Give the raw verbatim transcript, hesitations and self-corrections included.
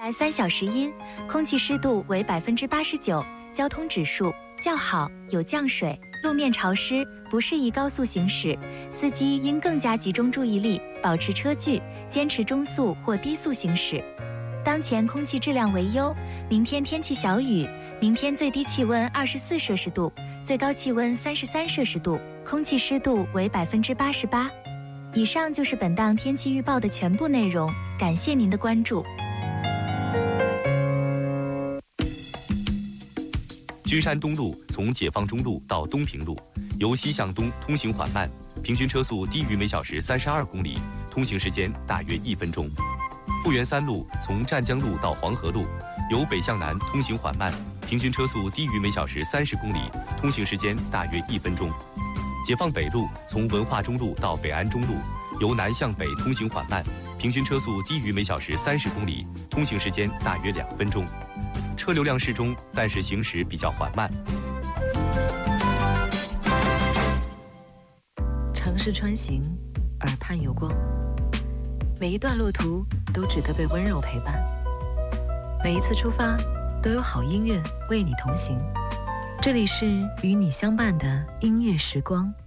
来三小时阴，空气湿度为百分之八十九，交通指数较好，有降水，路面潮湿，不适宜高速行驶。司机应更加集中注意力，保持车距，坚持中速或低速行驶。当前空气质量为优，明天天气小雨，明天最低气温二十四摄氏度，最高气温三十三摄氏度，空气湿度为百分之八十八。以上就是本档天气预报的全部内容，感谢您的关注。 君山东路从解放中路到东平路，由西向东通行缓慢，平均车速低于每小时三十二公里，通行时间大约一分钟。富源三路从湛江路到黄河路，由北向南通行缓慢，平均车速低于每小时三十公里，通行时间大约一分钟。解放北路从文化中路到北安中路，由南向北通行缓慢，平均车速低于每小时三十公里，通行时间大约两分钟。车流量适中，但是行驶比较缓慢。 城市穿行，耳畔有光，每一段路途都值得被温柔陪伴，每一次出发都有好音乐为你同行。这里是与你相伴的音乐时光。